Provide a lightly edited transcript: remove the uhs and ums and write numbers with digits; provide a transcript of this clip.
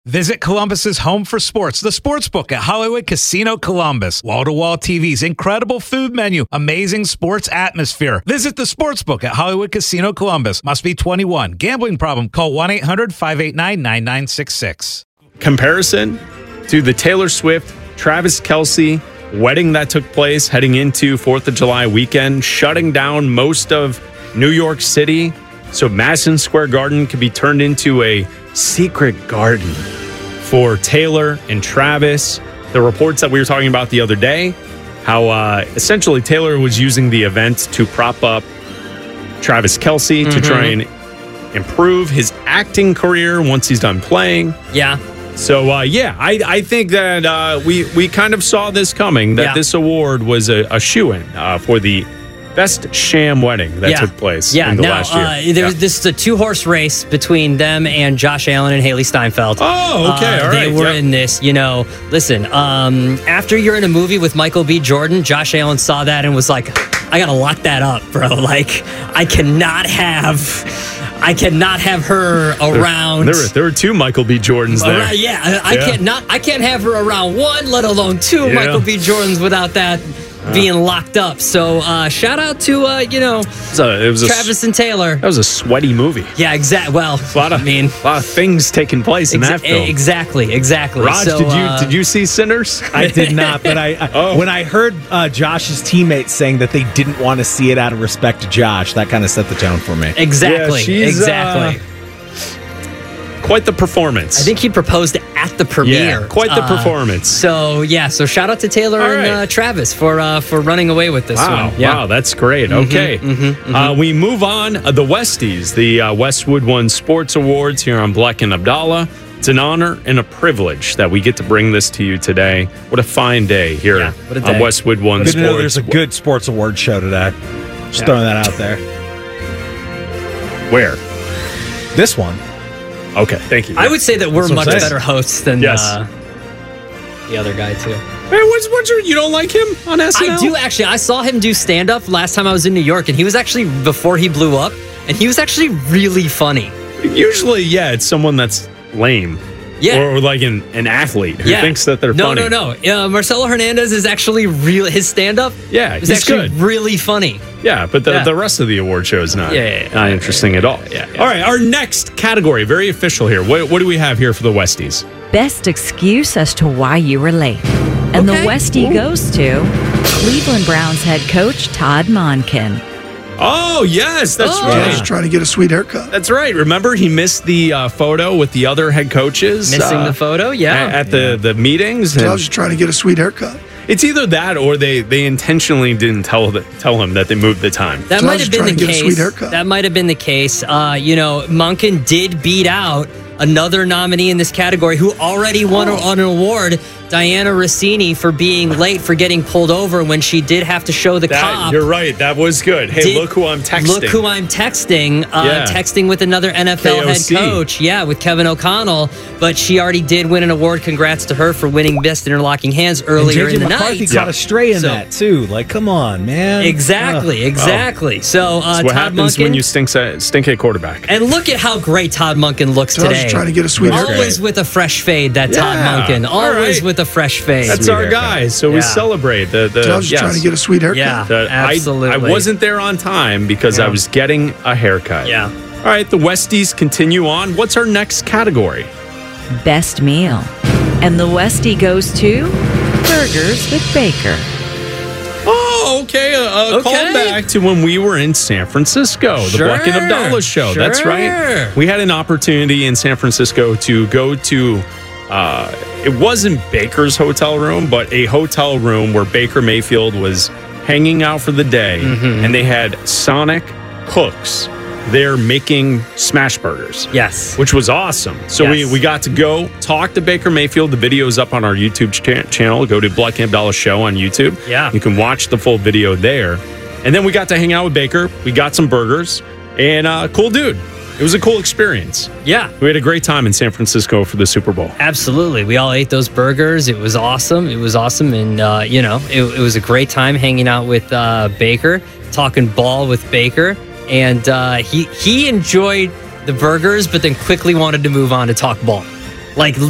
Visit Columbus's home for sports, the Sportsbook at Hollywood Casino Columbus. Wall-to-wall TVs, incredible food menu, amazing sports atmosphere. Visit the Sportsbook at Hollywood Casino Columbus. Must be 21. Gambling problem? Call 1-800-589-9966. Comparison to the Taylor Swift, Travis Kelce wedding that took place heading into 4th of July weekend, shutting down most of New York City so Madison Square Garden could be turned into a secret garden for Taylor and Travis. The reports that we were talking about the other day, how essentially Taylor was using the event to prop up Travis Kelce to try and improve his acting career once he's done playing. Yeah. So, I think that we kind of saw this coming, that this award was a shoo-in for the best sham wedding that took place in the last year. This is a 2-horse race between them and Josh Allen and Haley Steinfeld. Oh, okay. All right. They were in this, listen, after you're in a movie with Michael B. Jordan, Josh Allen saw that and was like, I got to lock that up, bro. Like, I cannot have her around. There were 2 Michael B. Jordans there. I can't have her around 1, let alone 2 Michael B. Jordans without that being locked up. So shout out to Travis and Taylor. That was a sweaty movie. Yeah, exactly. Well, a lot of things taking place in that film. Exactly. Raj, did you see Sinners? I did not, but when I heard Josh's teammates saying that they didn't want to see it out of respect to Josh, that kind of set the tone for me. Exactly. Exactly. Quite the performance. I think he proposed at the premiere. Yeah, quite the performance. So shout out to Taylor and Travis for running away with this one. Yeah. Wow, that's great. Okay. We move on. The Westies, the Westwood One Sports Awards here on Black and Abdallah. It's an honor and a privilege that we get to bring this to you today. What a fine day here on Westwood One Sports. Good to know there's a good sports award show today. Just throwing that out there. Where? This one. Okay, thank you. I would say that we're much better hosts than the other guy, too. Hey, what's you don't like him on SNL? I do, actually. I saw him do stand-up last time I was in New York, and he was actually, before he blew up, and he was actually really funny. Usually, it's someone that's lame. Yeah. Or like an athlete who thinks that they're funny. No. Marcelo Hernandez is actually his stand-up is actually good. Really funny. Yeah, but the rest of the award show is not interesting at all. All right, our next category, very official here. What do we have here for the Westies? Best excuse as to why you were late. And the Westie goes to Cleveland Browns head coach Todd Monken. Oh, yes, that's right. Just trying to get a sweet haircut. That's right. Remember, he missed the photo with the other head coaches. Missing the photo, at the meetings. I was just trying to get a sweet haircut. It's either that or they intentionally didn't tell him that they moved the time. That might have been the case. That might have been the case. Monken did beat out another nominee in this category who already won an award, Diana Rossini, for being late, for getting pulled over when she did have to show the cop. You're right. That was good. Hey, look who I'm texting. Look who I'm texting. Texting with another NFL head coach. Yeah, with Kevin O'Connell. But she already did win an award. Congrats to her for winning Best Interlocking Hands earlier in the night. McCarthy got a stray in that, too. Like, come on, man. Exactly. So, That's what happens when you stink at quarterback. And look at how great Todd Monken looks today. I was just trying to get a sweet haircut. Always with a fresh fade, that Todd Monken. Always with a fresh fade. That's our guy. So we celebrate the I was just trying to get a sweet haircut. Yeah, absolutely. I wasn't there on time because I was getting a haircut. Yeah. All right, the Westies continue on. What's our next category? Best meal. And the Westie goes to Burgers with Baker. Oh, okay. A callback to when we were in San Francisco, the Black and Abdallah show. Sure. That's right. We had an opportunity in San Francisco to go to, it wasn't Baker's hotel room, but a hotel room where Baker Mayfield was hanging out for the day, and they had Sonic cooks there making smash burgers. Yes. Which was awesome. So we got to go talk to Baker Mayfield. The video's up on our YouTube channel. Go to Black and Abdallah Show on YouTube. Yeah. You can watch the full video there. And then we got to hang out with Baker. We got some burgers. And cool dude. It was a cool experience. Yeah. We had a great time in San Francisco for the Super Bowl. Absolutely. We all ate those burgers. It was awesome. And, it was a great time hanging out with Baker, talking ball with Baker. And he enjoyed the burgers, but then quickly wanted to move on to talk ball. Like,